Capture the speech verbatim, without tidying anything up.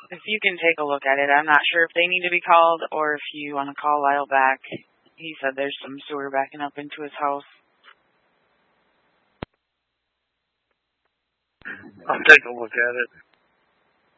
If you can take a look at it, I'm not sure if they need to be called or if you want to call Lyle back. He said there's some sewer backing up into his house. I'll take a look at it.